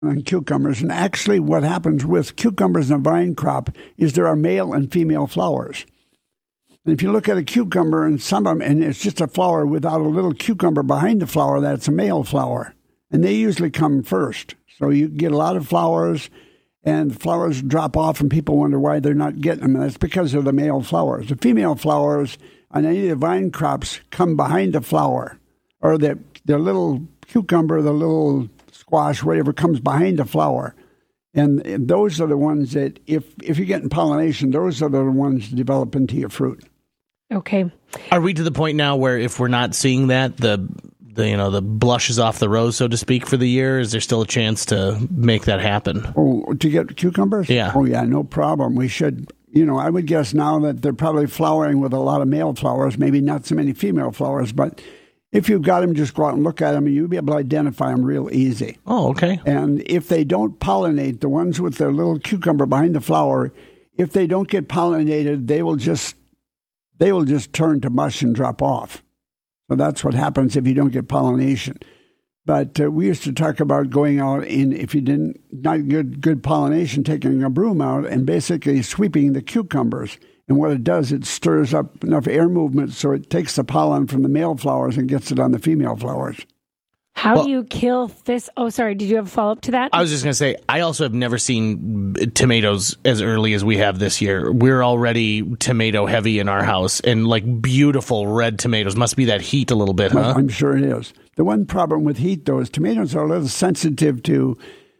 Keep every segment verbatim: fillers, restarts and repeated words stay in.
on cucumbers. And actually what happens with cucumbers in a vine crop is there are male and female flowers. And if you look at a cucumber and some of them, and it's just a flower without a little cucumber behind the flower, that's a male flower. And they usually come first. So you get a lot of flowers, and the flowers drop off, and people wonder why they're not getting them. And that's because of the male flowers. The female flowers on any of the vine crops come behind the flower, or the, the little cucumber, the little squash, whatever, comes behind the flower. And those are the ones that, if, if you're getting pollination, those are the ones that develop into your fruit. Okay. Are we to the point now where if we're not seeing that, the, the you know the blushes off the rose, so to speak, for the year? Is there still a chance to make that happen? Oh, to get cucumbers? Yeah. Oh, yeah, no problem. We should, you know, I would guess now that they're probably flowering with a lot of male flowers, maybe not so many female flowers, but if you've got them, just go out and look at them, and you'll be able to identify them real easy. Oh, okay. And if they don't pollinate, the ones with their little cucumber behind the flower, if they don't get pollinated, they will just they will just turn to mush and drop off. So that's what happens if you don't get pollination. But uh, we used to talk about going out in, if you didn't, not good, good pollination, taking a broom out and basically sweeping the cucumbers. And what it does, it stirs up enough air movement so it takes the pollen from the male flowers and gets it on the female flowers. How well, do you kill this? Oh, sorry. Did you have a follow-up to that? I was just going to say, I also have never seen tomatoes as early as we have this year. We're already tomato heavy in our house, and like beautiful red tomatoes. Must be that heat a little bit, huh? I'm sure it is. The one problem with heat, though, is tomatoes are a little sensitive to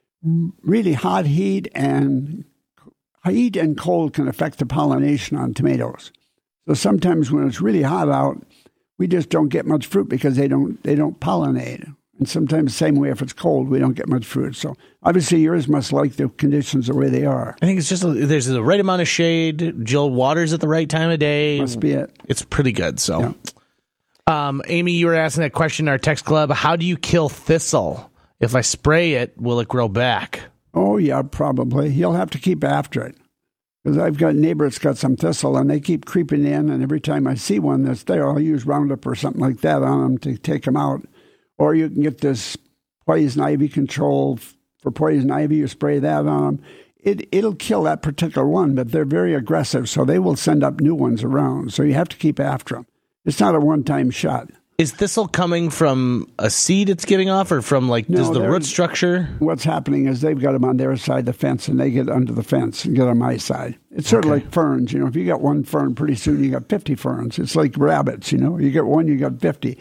really hot heat, and heat and cold can affect the pollination on tomatoes. So sometimes when it's really hot out, we just don't get much fruit because they don't they don't pollinate. And sometimes the same way if it's cold, we don't get much fruit. So obviously yours must like the conditions the way they are. I think it's just, a, there's the right amount of shade. Jill waters at the right time of day. Must be it. It's pretty good. So, yeah. um, Amy, you were asking that question in our text club. How do you kill thistle? If I spray it, will it grow back? Oh, yeah, probably. You'll have to keep after it. Because I've got a neighbor that's got some thistle, and they keep creeping in, and every time I see one that's there, I'll use Roundup or something like that on them to take them out. Or you can get this poison ivy control for poison ivy. You spray that on them. It, it'll kill that particular one, but they're very aggressive, so they will send up new ones around. So you have to keep after them. It's not a one-time shot. Is thistle coming from a seed it's giving off, or from, like, No, does the they're- root structure? What's happening is they've got them on their side of the fence, and they get under the fence and get on my side. It's sort Okay. of like ferns. You know, if you got one fern, pretty soon you got fifty ferns. It's like rabbits, you know. You get one, you got fifty.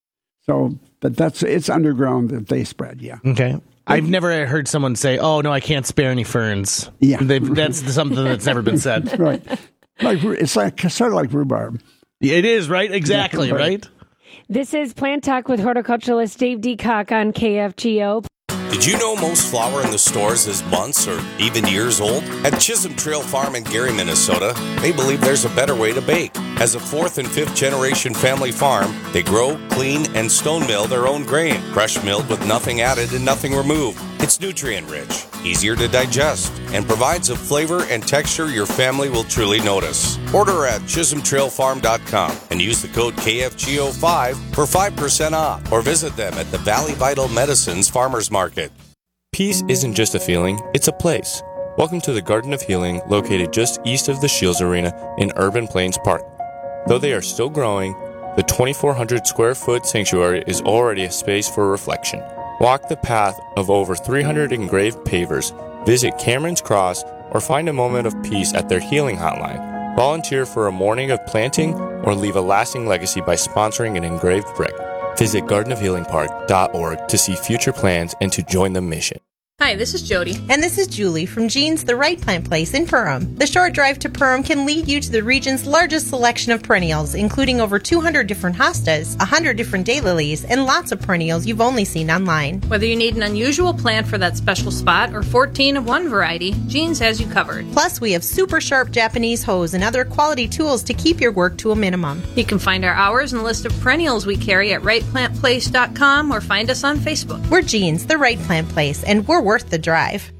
So, but that's, it's underground that they spread, yeah. Okay. I've never heard someone say, oh, no, I can't spare any ferns. Yeah. They've, that's something that's never been said. Right. Like, it's like sort of like rhubarb. It is, right? Exactly, Yeah, right. right? This is Plant Talk with horticulturalist Dave Deacock on K F G O. Did you know most flour in the stores is months or even years old? At Chisholm Trail Farm in Gary, Minnesota, they believe there's a better way to bake. As a fourth and fifth generation family farm, they grow, clean, and stone mill their own grain, fresh milled with nothing added and nothing removed. It's nutrient rich, easier to digest, and provides a flavor and texture your family will truly notice. Order at chisholm trail farm dot com and use the code K F G O five for five percent off, or visit them at the Valley Vital Medicines Farmers Market. Peace isn't just a feeling, it's a place. Welcome to the Garden of Healing, located just east of the Shields Arena in Urban Plains Park. Though they are still growing, the twenty-four hundred square foot sanctuary is already a space for reflection. Walk the path of over three hundred engraved pavers, visit Cameron's Cross, or find a moment of peace at their healing hotline. Volunteer for a morning of planting or leave a lasting legacy by sponsoring an engraved brick. Visit garden of healing park dot org to see future plans and to join the mission. Hi, this is Jody. And this is Julie from Jean's The Right Plant Place in Perham. The short drive to Perham can lead you to the region's largest selection of perennials, including over two hundred different hostas, one hundred different daylilies, and lots of perennials you've only seen online. Whether you need an unusual plant for that special spot or fourteen of one variety, Jean's has you covered. Plus, we have super sharp Japanese hose and other quality tools to keep your work to a minimum. You can find our hours and list of perennials we carry at right plant place dot com or find us on Facebook. We're Jean's The Right Plant Place, and we're worth the drive.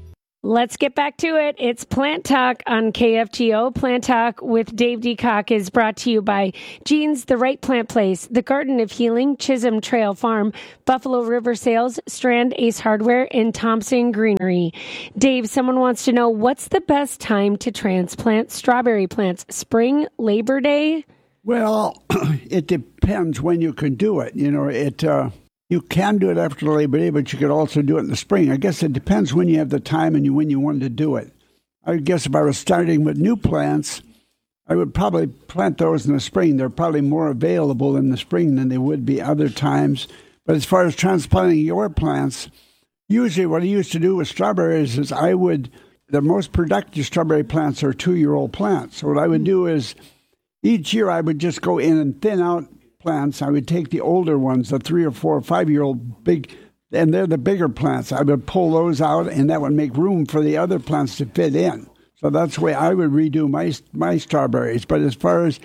Let's get back to it. It's Plant Talk on K F G O. Plant Talk with Dave Decock is brought to you by Jeans, The Right Plant Place, The Garden of Healing, Chisholm Trail Farm, Buffalo River Sales, Strand Ace Hardware, and Thompson Greenery. Dave, someone wants to know, what's the best time to transplant strawberry plants? Spring, Labor Day? Well, it depends when you can do it. You know, it... Uh... You can do it after Labor Day, but you could also do it in the spring. I guess it depends when you have the time and you, when you want to do it. I guess if I was starting with new plants, I would probably plant those in the spring. They're probably more available in the spring than they would be other times. But as far as transplanting your plants, usually what I used to do with strawberries is I would, the most productive strawberry plants are two-year-old plants. So what I would do is each year I would just go in and thin out plants. I would take the older ones, the three or four or five year old big, and they're the bigger plants. I would pull those out, and that would make room for the other plants to fit in. So that's the way I would redo my my strawberries. But as far as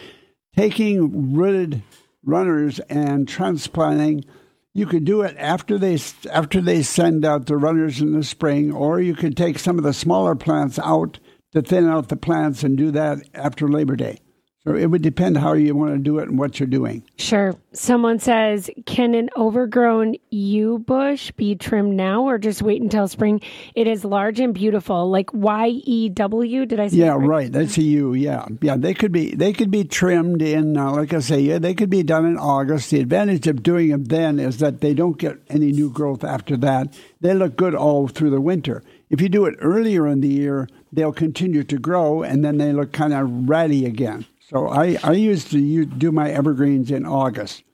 taking rooted runners and transplanting, you could do it after they after they send out the runners in the spring, or you could take some of the smaller plants out to thin out the plants and do that after Labor Day. So it would depend how you want to do it and what you're doing. Sure. Someone says, can an overgrown yew bush be trimmed now or just wait until spring? It is large and beautiful, like Y E W. Did I say Yeah, that right? right. That's a yew. Yeah, yeah. They could be. They could be trimmed in. Uh, like I say, yeah, they could be done in August. The advantage of doing them then is that they don't get any new growth after that. They look good all through the winter. If you do it earlier in the year, they'll continue to grow, and then they look kind of ratty again. So I, I used to use, do my evergreens in August.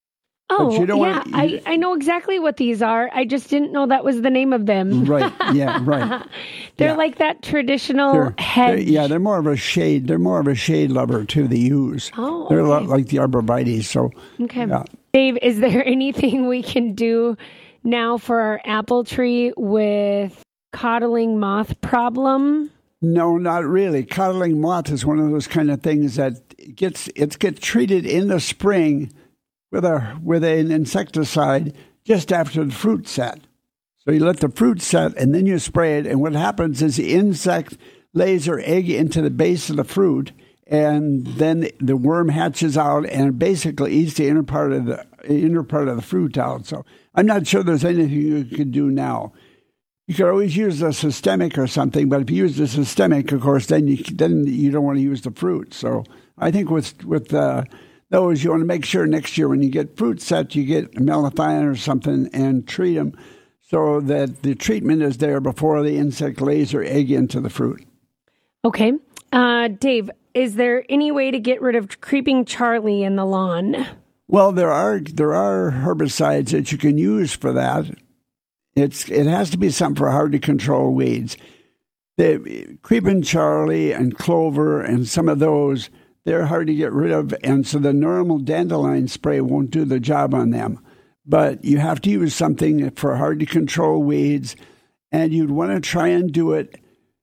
Oh, you don't yeah. want, I, I know exactly what these are. I just didn't know that was the name of them. Right. Yeah, right. They're yeah. like that traditional they're, hedge. They're, yeah, they're more of a shade. They're more of a shade lover to the yews. Oh, okay. They're a lot like the arborvitaes. So, okay. Yeah. Dave, is there anything we can do now for our apple tree with coddling moth problem? No, not really. Coddling moth is one of those kind of things that gets it gets treated in the spring with a with an insecticide just after the fruit set. So you let the fruit set and then you spray it, and what happens is the insect lays her egg into the base of the fruit, and then the worm hatches out and basically eats the inner part of the inner part of the fruit out. So I'm not sure there's anything you can do now. You could always use a systemic or something, but if you use the systemic, of course, then you then you don't want to use the fruit. So I think with with uh, those, you want to make sure next year when you get fruit set, you get malathion or something and treat them so that the treatment is there before the insect lays her egg into the fruit. Okay. Uh, Dave, is there any way to get rid of creeping Charlie in the lawn? Well, there are there are herbicides that you can use for that. It's it has to be something for hard to control weeds. The creeping Charlie and clover and some of those, they're hard to get rid of, and so the normal dandelion spray won't do the job on them. But you have to use something for hard to control weeds, and you'd want to try and do it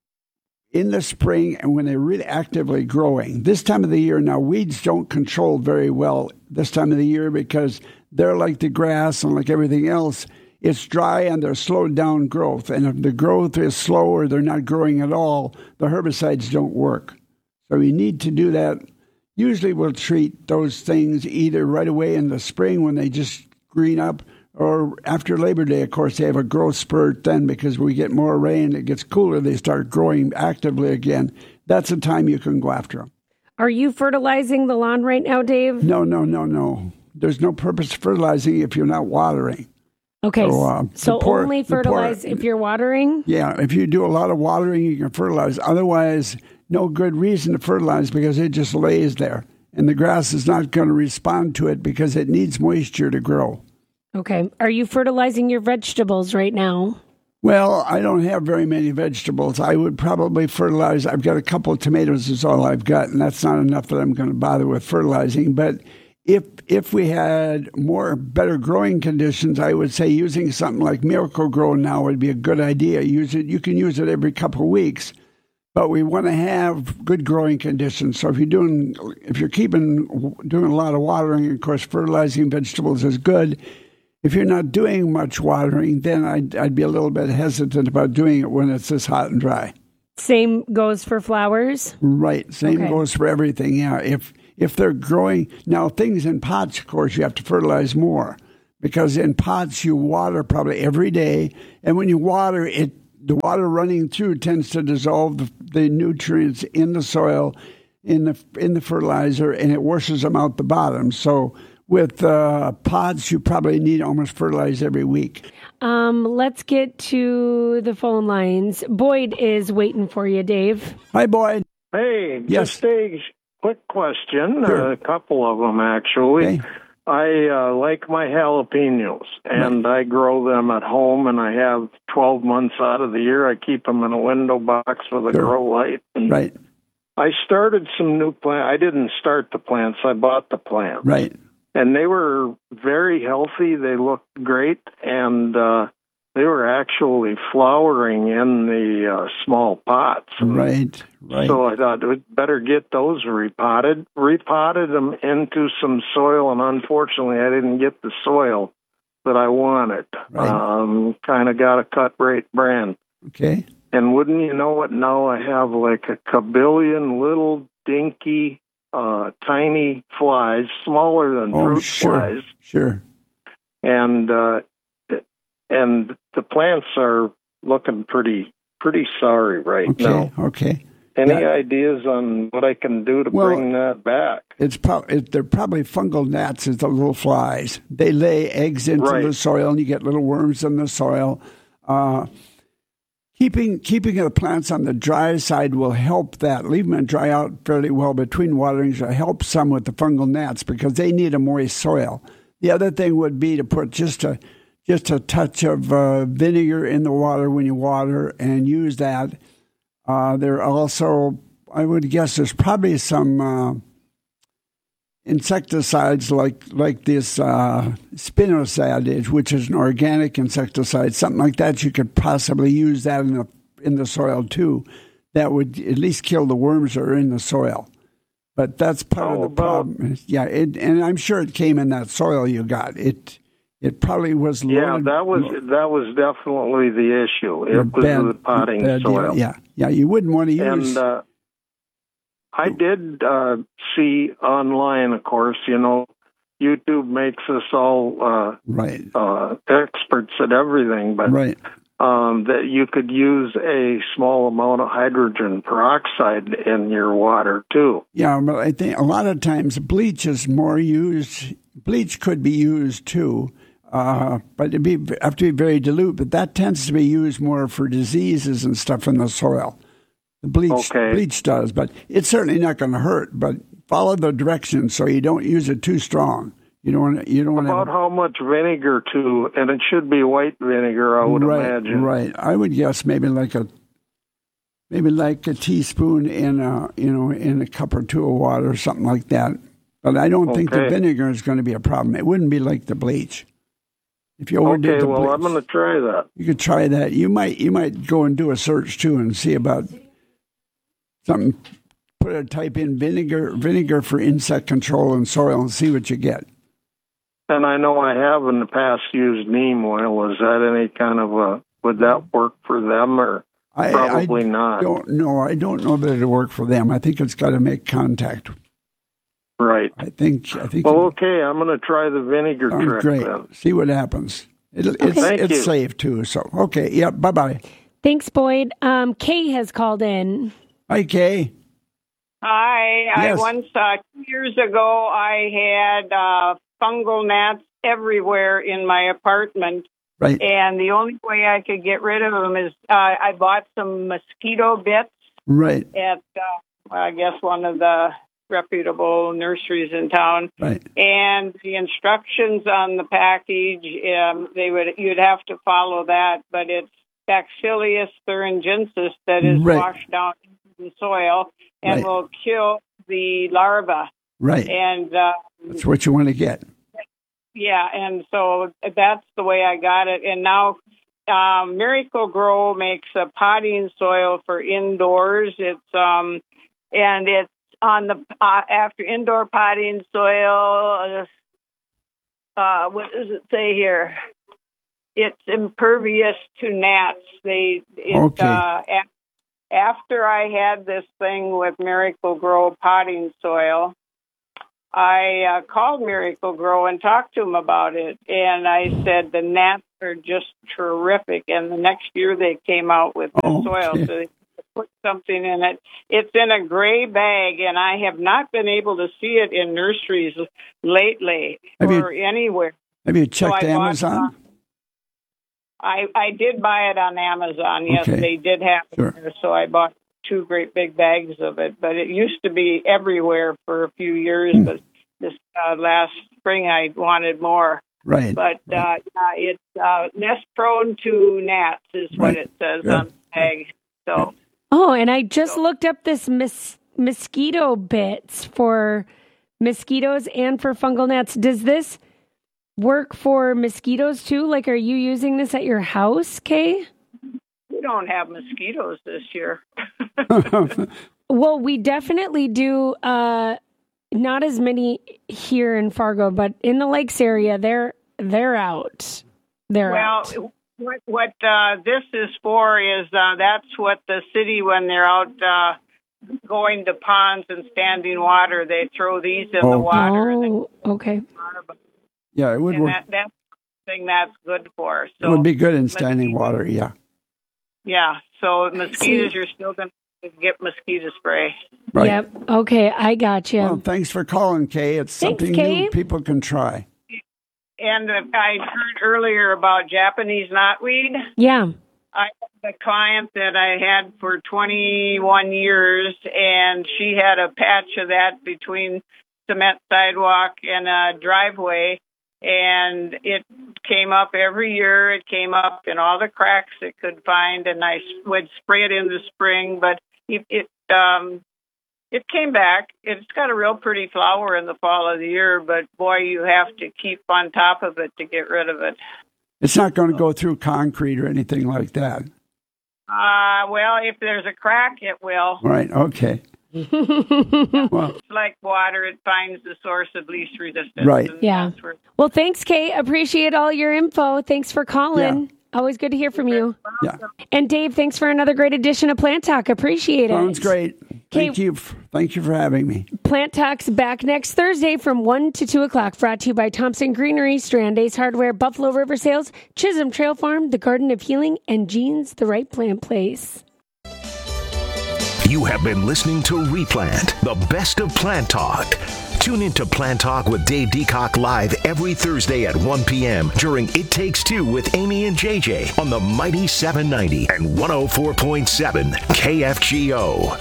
in the spring and when they're really actively growing. This time of the year, now weeds don't control very well this time of the year because they're like the grass and like everything else. It's dry and they're slowed down growth. And if the growth is slow or they're not growing at all, the herbicides don't work. So you need to do that. Usually we'll treat those things either right away in the spring when they just green up, or after Labor Day. Of course, they have a growth spurt then because we get more rain, it gets cooler, they start growing actively again. That's the time you can go after them. Are you fertilizing the lawn right now, Dave? No, no, no, no. There's no purpose fertilizing if you're not watering. Okay, so, uh, so pour, only fertilize pour, if you're watering? Yeah, if you do a lot of watering, you can fertilize. Otherwise, no good reason to fertilize because it just lays there. And the grass is not going to respond to it because it needs moisture to grow. Okay. Are you fertilizing your vegetables right now? Well, I don't have very many vegetables. I would probably fertilize. I've got a couple of tomatoes is all I've got, and that's not enough that I'm going to bother with fertilizing. But if if we had more better growing conditions, I would say using something like Miracle-Gro now would be a good idea. Use it. You can use it every couple of weeks, but we want to have good growing conditions. So if you're doing, if you're keeping doing a lot of watering, of course, fertilizing vegetables is good. if you're not doing much watering, then I'd, I'd be a little bit hesitant about doing it when it's this hot and dry. Same goes for flowers? Right. Same Okay. goes for everything. Yeah. If if they're growing now, things in pots, of course, you have to fertilize more because in pots you water probably every day, and when you water it, the water running through tends to dissolve the, the nutrients in the soil, in the in the fertilizer, and it washes them out the bottom. So with uh, pots, you probably need almost fertilize every week. Um, let's get to the phone lines. Boyd is waiting for you, Dave. Hi, Boyd. Hey, Yes. just a quick question, Sure. uh, a couple of them actually. Okay. I uh, like my jalapenos, and I grow them at home, and I have twelve months out of the year. I keep them in a window box with a Sure. grow light. And Right, I started some new plants. I didn't start the plants. I bought the plants. right. And they were very healthy. They looked great, and uh, they were actually flowering in the uh, small pots. And Right, right. So I thought we'd better get those repotted. Repotted them into some soil, and unfortunately, I didn't get the soil that I wanted. Right. Um, kind of got a cut rate brand. Okay. And wouldn't you know it, now I have like a kabillion little dinky, uh, tiny flies, smaller than Oh, fruit sure, flies. sure. And uh, and the plants are looking pretty pretty sorry right Okay, now. okay. Any Yeah. ideas on what I can do to Well, bring that back? It's pro- it, they're probably fungal gnats as the little flies. They lay eggs into Right. the soil, and you get little worms in the soil. Uh, keeping keeping the plants on the dry side will help that. Leave them and dry out fairly well between waterings will help some with the fungal gnats because they need a moist soil. The other thing would be to put just a just a touch of uh, vinegar in the water when you water and use that. Uh, there also, I would guess, there's probably some uh, insecticides like like this uh, spinosad, which is an organic insecticide, something like that. You could possibly use that in the in the soil too. That would at least kill the worms that are in the soil. But that's part How of the about- problem. Yeah, it, and I'm sure it came in that soil you got. It it probably was. Yeah, loaded- that was that was definitely the issue. It was bad- the potting bad deal. soil. Yeah, yeah, you wouldn't want to use. And uh, I did uh, see online, of course, you know, YouTube makes us all uh, right, uh, experts at everything, but right. um, that you could use a small amount of hydrogen peroxide in your water too. Yeah, but I think a lot of times bleach is more used. Bleach could be used too, uh, but it'd be have to be very dilute. But that tends to be used more for diseases and stuff in the soil. The bleach Okay. bleach does, but it's certainly not going to hurt. But follow the directions so you don't use it too strong. You don't want to, you don't want About to. how much vinegar to, and it should be white vinegar, I would right, imagine. right. I would guess maybe like a maybe like a teaspoon in a you know in a cup or two of water or something like that. But I don't think the Okay. vinegar is going to be a problem. It wouldn't be like the bleach. If you overdid Okay, the well, bleach, I'm going to try that. you could try that. You might you might go and do a search too and see about something. Put a type in vinegar vinegar for insect control in soil and see what you get. And I know I have in the past used neem oil. Is that any kind of a, would that work for them or I, probably I not? don't know. I don't know that it'll work for them. I think it's got to make contact. Right. I think I think. Well, okay, I'm going to try the vinegar Sounds trick great. then. See what happens. It'll, it's Thank it's you. safe too. So okay, yep. Bye bye. Thanks, Boyd. Um, Kay has called in. Hi, Kay. Hi. Yes. I once, uh, two years ago, I had uh, fungal gnats everywhere in my apartment. Right. And the only way I could get rid of them is uh, I bought some mosquito bits Right. at, uh, well, I guess, one of the reputable nurseries in town. Right. And the instructions on the package, um, they would you'd have to follow that, but it's Bacillus thuringiensis that is Right. washed down into the soil and Right. will kill the larva. Right. And uh, That's what you want to get. yeah, and so that's the way I got it. And now um, Miracle Grow makes a potting soil for indoors. It's um, and it's on the uh, after indoor potting soil. Uh, uh, what does it say here? It's impervious to gnats. They, it, Okay. uh, a- after I had this thing with Miracle Grow potting soil, I uh, called Miracle Grow and talked to them about it, and I said the gnats are just terrific. And the next year they came out with the Oh, soil, okay. so they put something in it. It's in a gray bag, and I have not been able to see it in nurseries lately Have you- or anywhere. Have you checked So I bought Amazon? I, I did buy it on Amazon. Yes, Okay. they did have it Sure. there, so I bought two great big bags of it. But it used to be everywhere for a few years, Hmm. but this uh, last spring I wanted more. Right. But uh, yeah, it's uh, nest prone to gnats is what Right. it says Good. on the bag. So Oh, and I just looked up this mos- mosquito bits for mosquitoes and for fungal gnats. Does this work for mosquitoes too? Like, are you using this at your house, Kay? we don't have mosquitoes this year. Well, we definitely do. Uh, not as many here in Fargo, but in the Lakes area, they're they're out. They're out. Well, what what uh, this is for is uh, that's what the city, when they're out uh, going to ponds and standing water, they throw these in Oh. the water. And, Oh, okay. Yeah, it would and work. that, that's the thing that's good for. So It would be good in standing mosquitoes- water. Yeah. Yeah, so mosquitoes, you're still going to get mosquito spray. Right. Yep. Okay, I got you. Well, thanks for calling, Kay. It's Thanks, something Kay. new people can try. And uh, I heard earlier about Japanese knotweed. yeah. I had a client that I had for twenty-one years, and she had a patch of that between cement sidewalk and a driveway, and it came up every year. It came up in all the cracks it could find, and I would spray it in the spring, but it, it um it came back. It's got a real pretty flower in the fall of the year, but boy, you have to keep on top of it to get rid of it. It's not going to go through concrete or anything like that. Uh, well, if there's a crack, it will. Right. Okay. Well, It's like water. It finds the source of least resistance. Right. and Yeah. that's where- Well, thanks, Kay. Appreciate all your info. Thanks for calling. Always good to hear from you. yeah. And Dave, thanks for another great edition of Plant Talk. Appreciate it. Sounds great. Thank Okay. you. f- Thank you for having me. Plant Talk's back next Thursday from one to two o'clock. Brought to you by Thompson Greenery, Strand Ace Hardware, Buffalo River Sales, Chisholm Trail Farm, The Garden of Healing, and Jean's The Right Plant Place. You have been listening to Replant, the best of Plant Talk. Tune into Plant Talk with Dave Deacock live every Thursday at one p.m. during It Takes Two with Amy and J J on the Mighty seven ninety and one oh four point seven K F G O.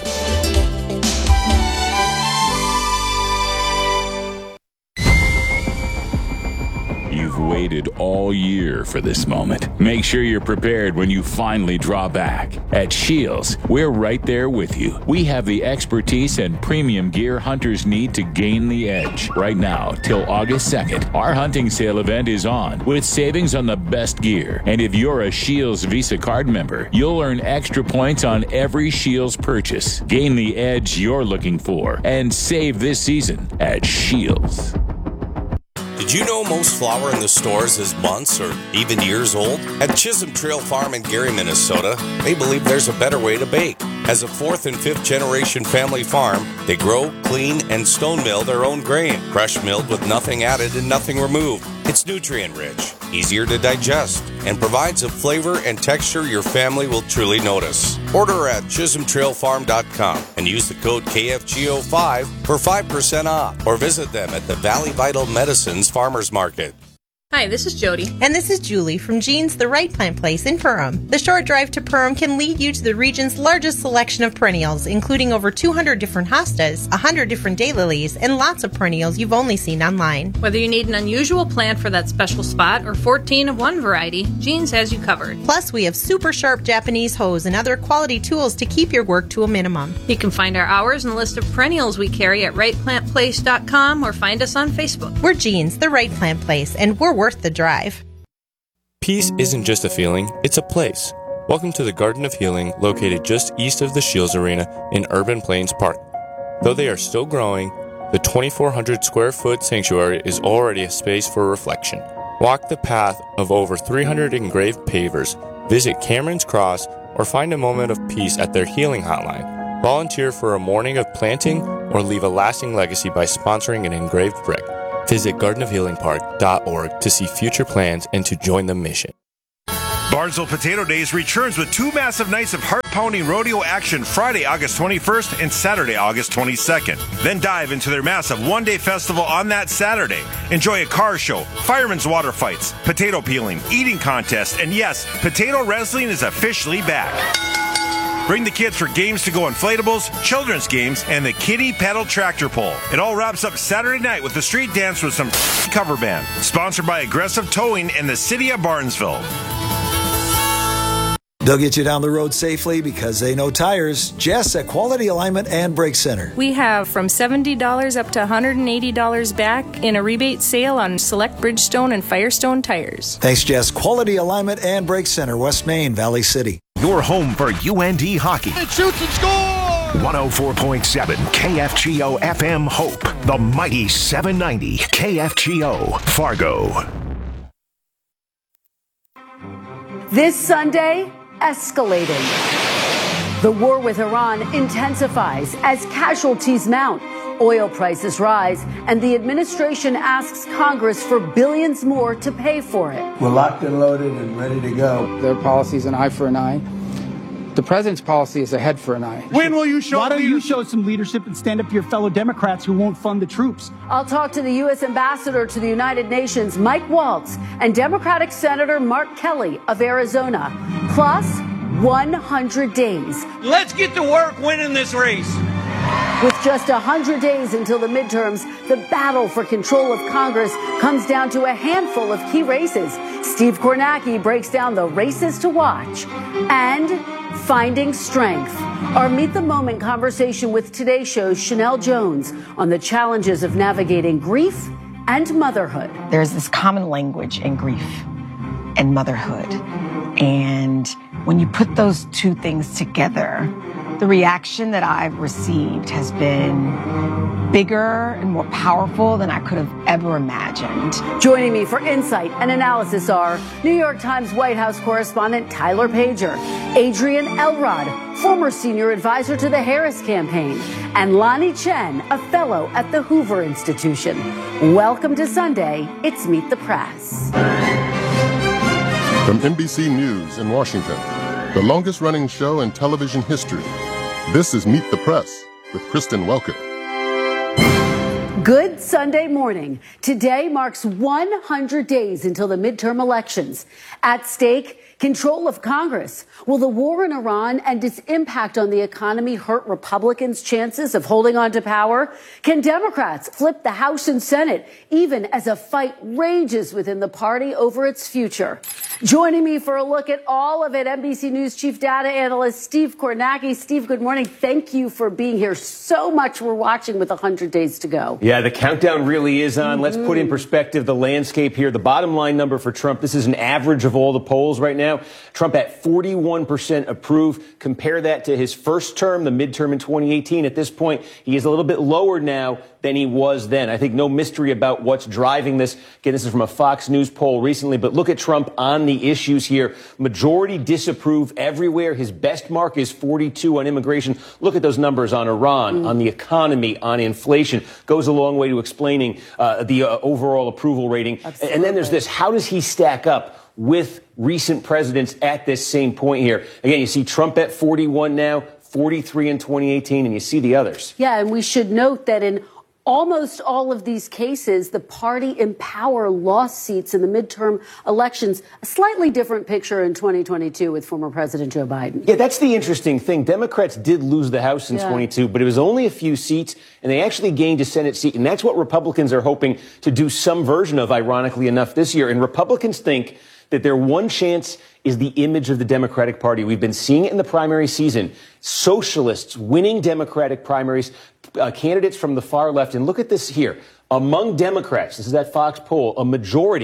You've waited all year for this moment. Make sure you're prepared when you finally draw back. At Shields, we're right there with you. We have the expertise and premium gear hunters need to gain the edge. Right now, till August second, our hunting sale event is on with savings on the best gear. And if you're a Shields Visa card member, you'll earn extra points on every Shields purchase. Gain the edge you're looking for and save this season at Shields. Did you know most flour in the stores is months or even years old? At Chisholm Trail Farm in Gary, Minnesota, they believe there's a better way to bake. As a fourth and fifth generation family farm, they grow, clean, and stone mill their own grain, fresh milled with nothing added and nothing removed. It's nutrient rich, easier to digest, and provides a flavor and texture your family will truly notice. Order at chisholm trail farm dot com and use the code K F G O five for five percent off, or visit them at the Valley Vital Medicines Farmers Market. Hi, this is Jody. And this is Julie from Jean's The Right Plant Place in Perham. The short drive to Perham can lead you to the region's largest selection of perennials, including over two hundred different hostas, one hundred different daylilies, and lots of perennials you've only seen online. Whether you need an unusual plant for that special spot or fourteen of one variety, Jean's has you covered. Plus, we have super sharp Japanese hoes and other quality tools to keep your work to a minimum. You can find our hours and list of perennials we carry at right plant place dot com or find us on Facebook. We're Jean's The Right Plant Place, and we're worth the drive. Peace isn't just a feeling, it's a place. Welcome to the Garden of Healing, located just east of the Shields Arena in Urban Plains Park. Though they are still growing, The twenty-four hundred square foot sanctuary is already a space for reflection. Walk the path of over three hundred engraved pavers, visit Cameron's Cross, or find a moment of peace at their healing hotline. Volunteer for a morning of planting or leave a lasting legacy by sponsoring an engraved brick. Visit garden of healing park dot org to see future plans and to join the mission. Barnesville Potato Days returns with two massive nights of heart-pounding rodeo action Friday, August twenty-first and Saturday, August twenty-second. Then dive into their massive one-day festival on that Saturday. Enjoy a car show, firemen's water fights, potato peeling, eating contest, and yes, potato wrestling is officially back. Bring the kids for games to go inflatables, children's games, and the kiddie pedal tractor pull. It all wraps up Saturday night with the street dance with some cover band. Sponsored by Aggressive Towing and the City of Barnesville. They'll get you down the road safely because they know tires. Jess at Quality Alignment and Brake Center. We have from seventy dollars up to one hundred eighty dollars back in a rebate sale on select Bridgestone and Firestone tires. Thanks, Jess. Quality Alignment and Brake Center, West Main, Valley City. Your home for U N D hockey. It shoots and scores! one oh four point seven K F G O F M Hope. The mighty seven ninety K F G O Fargo. This Sunday, escalating. The war with Iran intensifies as casualties mount, oil prices rise, and the administration asks Congress for billions more to pay for it. We're locked and loaded and ready to go. Their policy is an eye for an eye. The president's policy is a head for an eye. When will you show Why don't leadership? you show some leadership and stand up to your fellow Democrats who won't fund the troops? I'll talk to the U S ambassador to the United Nations, Mike Waltz, and Democratic Senator Mark Kelly of Arizona. Plus, one hundred days. Let's get to work winning this race. With just one hundred days until the midterms, the battle for control of Congress comes down to a handful of key races. Steve Kornacki breaks down the races to watch and finding strength. Our Meet the Moment conversation with Today Show's Chanel Jones on the challenges of navigating grief and motherhood. There's this common language in grief and motherhood. And when you put those two things together, the reaction that I've received has been bigger and more powerful than I could have ever imagined. Joining me for insight and analysis are New York Times White House correspondent Tyler Pager, Adrian Elrod, former senior advisor to the Harris campaign, and Lonnie Chen, a fellow at the Hoover Institution. Welcome to Sunday. It's Meet the Press. From N B C News in Washington, the longest-running show in television history, this is Meet the Press with Kristen Welker. Good Sunday morning. Today marks one hundred days until the midterm elections. At stake, control of Congress. Will the war in Iran and its impact on the economy hurt Republicans' chances of holding on to power? Can Democrats flip the House and Senate, even as a fight rages within the party over its future? Joining me for a look at all of it, N B C News Chief Data Analyst Steve Kornacki. Steve, good morning. Thank you for being here. So much we're watching with one hundred days to go. Yeah, the countdown really is on. Mm-hmm. Let's put in perspective the landscape here. The bottom line number for Trump, this is an average of all the polls right now. Trump at forty-one percent approve. Compare that to his first term, the midterm in twenty eighteen. At this point, he is a little bit lower now than he was then. I think no mystery about what's driving this. Again, this is from a Fox News poll recently, but look at Trump on the issues here. Majority disapprove everywhere. His best mark is forty-two on immigration. Look at those numbers on Iran, mm. on the economy, on inflation. Goes a long way to explaining uh, the uh, overall approval rating. Absolutely. And then there's this. How does he stack up with recent presidents at this same point here? Again, you see Trump at forty-one now, forty-three in twenty eighteen, and you see the others. Yeah, and we should note that in almost all of these cases, the party in power lost seats in the midterm elections. A slightly different picture in twenty twenty-two with former President Joe Biden. Yeah, that's the interesting thing. Democrats did lose the House in yeah. twenty-two, but it was only a few seats, and they actually gained a Senate seat. And that's what Republicans are hoping to do some version of, ironically enough, this year. And Republicans think that their one chance is the image of the Democratic Party. We've been seeing it in the primary season. Socialists winning Democratic primaries, uh, candidates from the far left. And look at this here. Among Democrats, this is that Fox poll, a majority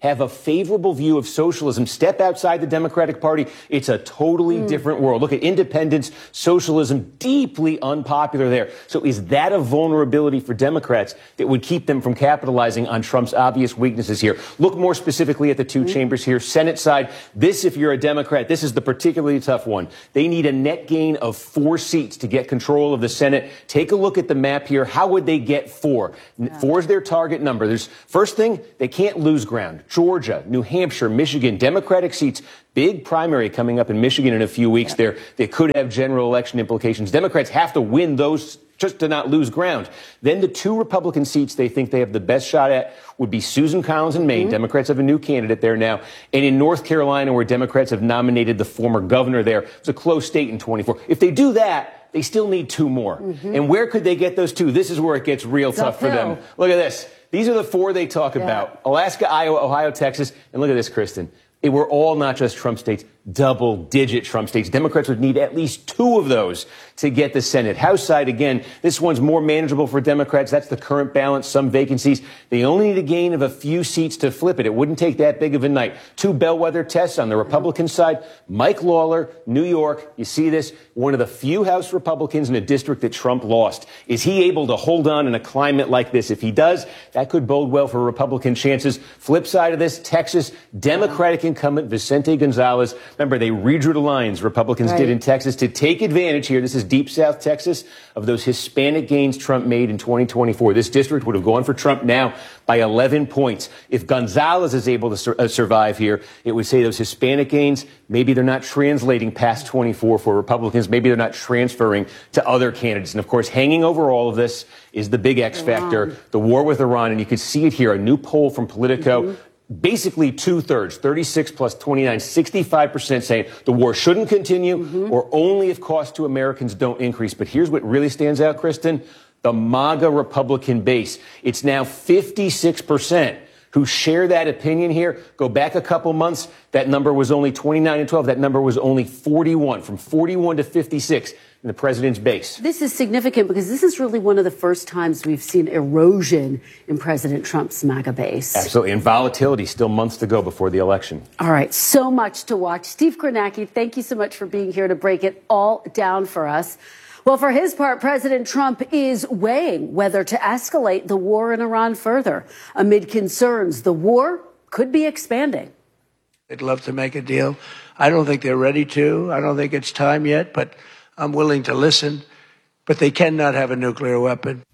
have a favorable view of socialism. Step outside the Democratic Party, it's a totally mm. different world. Look at independence, socialism, deeply unpopular there. So is that a vulnerability for Democrats that would keep them from capitalizing on Trump's obvious weaknesses here? Look more specifically at the two mm. chambers here. Senate side, this, if you're a Democrat, this is the particularly tough one. They need a net gain of four seats to get control of the Senate. Take a look at the map here. How would they get four? Yeah. Four is their target number. There's first thing, they can't lose ground. Georgia, New Hampshire, Michigan, Democratic seats, big primary coming up in Michigan in a few weeks yeah. there. They could have general election implications. Democrats have to win those just to not lose ground. Then the two Republican seats they think they have the best shot at would be Susan Collins in Maine. Mm-hmm. Democrats have a new candidate there now. And in North Carolina, where Democrats have nominated the former governor there, it's a close state in twenty-four. If they do that, they still need two more. Mm-hmm. And where could they get those two? This is where it gets real it's tough for them. Look at this. These are the four they talk yeah. about. Alaska, Iowa, Ohio, Texas. And look at this, Kristen. It were all not just Trump states, double-digit Trump states. Democrats would need at least two of those to get the Senate. House side, again, this one's more manageable for Democrats. That's the current balance, some vacancies. They only need a gain of a few seats to flip it. It wouldn't take that big of a night. Two bellwether tests on the Republican side. Mike Lawler, New York. You see this? One of the few House Republicans in a district that Trump lost. Is he able to hold on in a climate like this? If he does, that could bode well for Republican chances. Flip side of this, Texas, Democratic incumbent Vicente Gonzalez. Remember, they redrew the lines, Republicans right. did in Texas, to take advantage here. This is deep South Texas, of those Hispanic gains Trump made in twenty twenty-four. This district would have gone for Trump now by eleven points. If Gonzalez is able to sur- uh, survive here, it would say those Hispanic gains, maybe they're not translating past twenty-four for Republicans. Maybe they're not transferring to other candidates. And, of course, hanging over all of this is the big X factor, Iran. The war with Iran. And you can see it here, a new poll from Politico. Mm-hmm. Basically two-thirds, thirty-six plus twenty-nine, sixty-five percent saying the war shouldn't continue mm-hmm. or only if costs to Americans don't increase. But here's what really stands out, Kristen, the MAGA Republican base. It's now fifty-six percent who share that opinion here. Go back a couple months, that number was only twenty-nine and twelve. That number was only forty-one, from forty-one to fifty-six. In the president's base. This is significant because this is really one of the first times we've seen erosion in President Trump's MAGA base. Absolutely. And volatility, still months to go before the election. All right. So much to watch. Steve Kornacki, thank you so much for being here to break it all down for us. Well, for his part, President Trump is weighing whether to escalate the war in Iran further. Amid concerns, the war could be expanding. They'd love to make a deal. I don't think they're ready to. I don't think it's time yet, but I'm willing to listen, but they cannot have a nuclear weapon.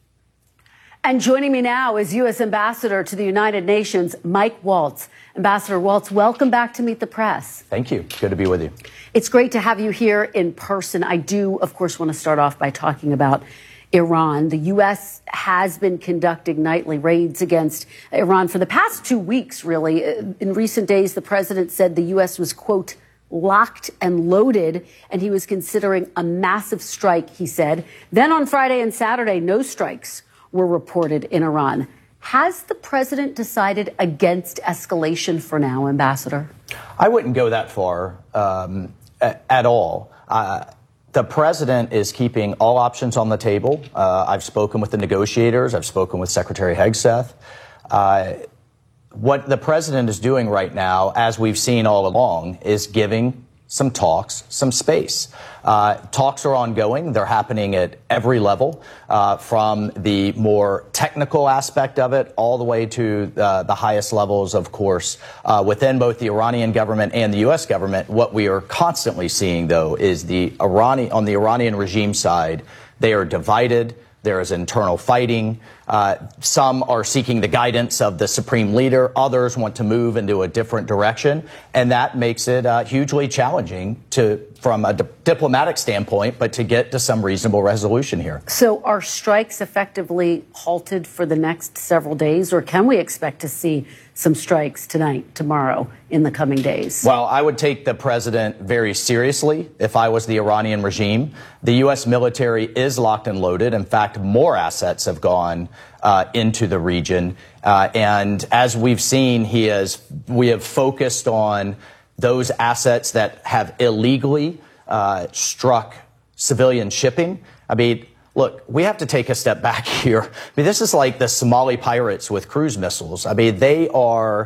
And joining me now is U S Ambassador to the United Nations, Mike Waltz. Ambassador Waltz, welcome back to Meet the Press. Thank you. Good to be with you. It's great to have you here in person. I do, of course, want to start off by talking about Iran. The U S has been conducting nightly raids against Iran for the past two weeks, really. In recent days, the president said the U S was, quote, locked and loaded, and he was considering a massive strike, he said. Then on Friday and Saturday, no strikes were reported in Iran. Has the president decided against escalation for now, Ambassador? I wouldn't go that far um, at, at all. Uh, the president is keeping all options on the table. Uh, I've spoken with the negotiators. I've spoken with Secretary Hegseth. Uh, What the president is doing right now, as we've seen all along, is giving some talks, some space. Uh, talks are ongoing. They're happening at every level, uh, from the more technical aspect of it all the way to uh, the highest levels, of course, uh, within both the Iranian government and the U S government. What we are constantly seeing, though, is the Iranian, on the Iranian regime side, they are divided. There is internal fighting. Uh, some are seeking the guidance of the supreme leader. Others want to move into a different direction. And that makes it uh, hugely challenging to, from a di- diplomatic standpoint, but to get to some reasonable resolution here. So are strikes effectively halted for the next several days, or can we expect to see some strikes tonight, tomorrow, in the coming days? Well, I would take the president very seriously if I was the Iranian regime. The U S military is locked and loaded. In fact, more assets have gone uh, into the region. Uh, and as we've seen, he has, we have focused on those assets that have illegally uh, struck civilian shipping. I mean, look, we have to take a step back here. I mean, this is like the Somali pirates with cruise missiles. I mean, they are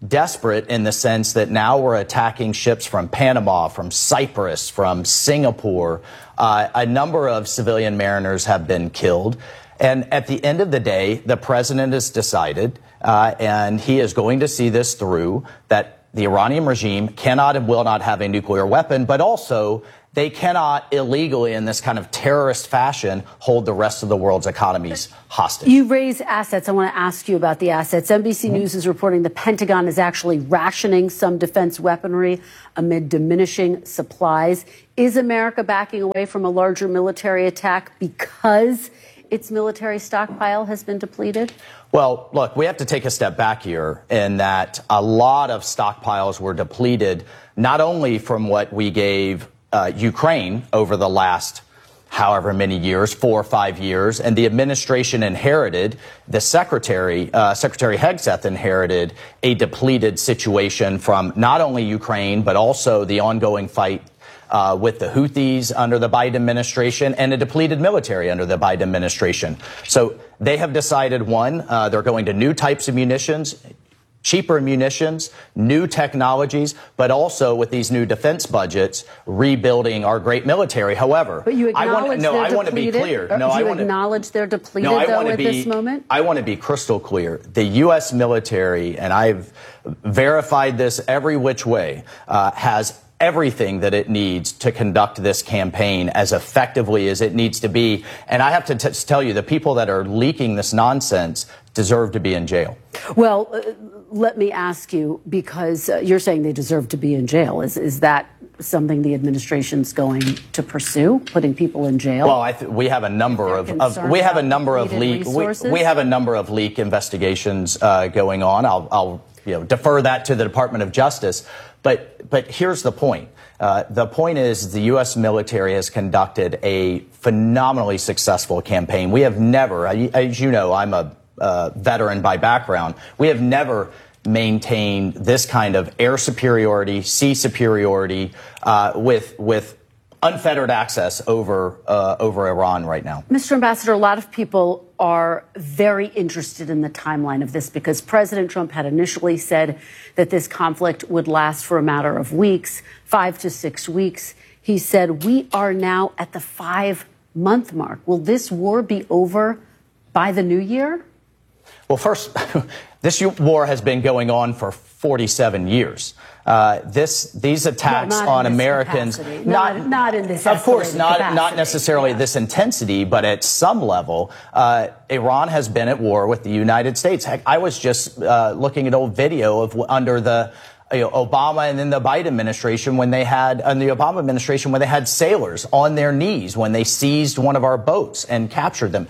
desperate in the sense that now we're attacking ships from Panama, from Cyprus, from Singapore. Uh, a number of civilian mariners have been killed. And at the end of the day, the president has decided, uh, and he is going to see this through, that the Iranian regime cannot and will not have a nuclear weapon, but also they cannot illegally, in this kind of terrorist fashion, hold the rest of the world's economies hostage. You raise assets. I want to ask you about the assets. N B C mm-hmm. News is reporting the Pentagon is actually rationing some defense weaponry amid diminishing supplies. Is America backing away from a larger military attack because its military stockpile has been depleted? Well, look, we have to take a step back here in that a lot of stockpiles were depleted, not only from what we gave Uh, Ukraine over the last however many years, four or five years, and the administration inherited, the secretary, uh, Secretary Hegseth inherited a depleted situation from not only Ukraine, but also the ongoing fight uh, with the Houthis under the Biden administration and a depleted military under the Biden administration. So they have decided, one, uh, they're going to new types of munitions, cheaper munitions, new technologies, but also with these new defense budgets, rebuilding our great military. However, but you acknowledge I want, no, they're I want to be depleted? clear. No, do I you want acknowledge to, they're depleted, no, I though, at be, this moment? I want to be crystal clear. The U S military, and I've verified this every which way, uh, has everything that it needs to conduct this campaign as effectively as it needs to be. And I have to t- tell you, the people that are leaking this nonsense deserve to be in jail. Well, uh, let me ask you, because uh, you're saying they deserve to be in jail. Is is that something the administration's going to pursue, putting people in jail? Well, I th- we have a number of, of we have a number of leak we, we have a number of leak investigations uh, going on. I'll, I'll you know defer that to the Department of Justice. But but here's the point. Uh, the point is the U S military has conducted a phenomenally successful campaign. We have never, as you know, I'm a uh, veteran by background. We have never maintained this kind of air superiority, sea superiority, uh, with with unfettered access over uh, over Iran right now. Mister Ambassador, a lot of people are very interested in the timeline of this because President Trump had initially said that this conflict would last for a matter of weeks, five to six weeks. He said we are now at the five-month mark. Will this war be over by the new year? Well, first, this war has been going on for forty-seven years. Uh, this, these attacks well, on Americans, not, not, not in this, of course, not capacity. not necessarily yeah. this intensity, but at some level, uh, Iran has been at war with the United States. Heck, I was just uh, looking at old video of under the you know, Obama and then the Biden administration when they had, and the Obama administration when they had sailors on their knees when they seized one of our boats and captured them.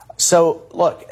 So, look.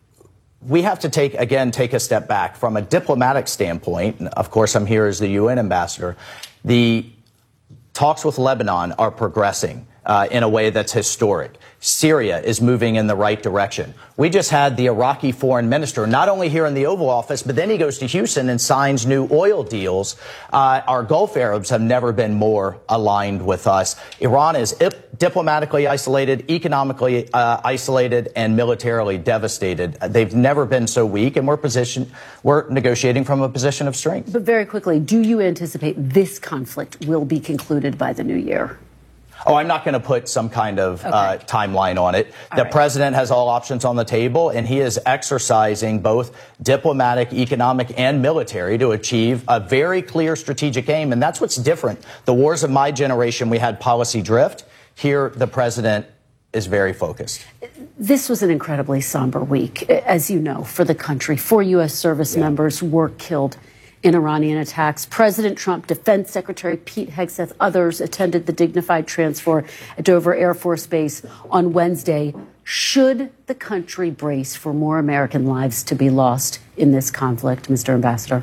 We have to take, again, take a step back from a diplomatic standpoint. Of course, I'm here as the U N ambassador. The talks with Lebanon are progressing uh, in a way that's historic. Syria is moving in the right direction. We just had the Iraqi foreign minister, not only here in the Oval Office, but then he goes to Houston and signs new oil deals. Uh, our Gulf Arabs have never been more aligned with us. Iran is ip- diplomatically isolated, economically uh, isolated, and militarily devastated. They've never been so weak, and we're position we're negotiating from a position of strength. But very quickly, do you anticipate this conflict will be concluded by the new year? Oh, I'm not going to put some kind of okay. uh, timeline on it. All the right. president has all options on the table, and he is exercising both diplomatic, economic, and military to achieve a very clear strategic aim. And that's what's different. The wars of my generation, we had policy drift. Here, the president is very focused. This was an incredibly somber week, as you know, for the country. Four U S service yeah. members were killed in Iranian attacks. President Trump, Defense Secretary Pete Hegseth, others attended the dignified transfer at Dover Air Force Base on Wednesday. Should the country brace for more American lives to be lost in this conflict, Mister Ambassador?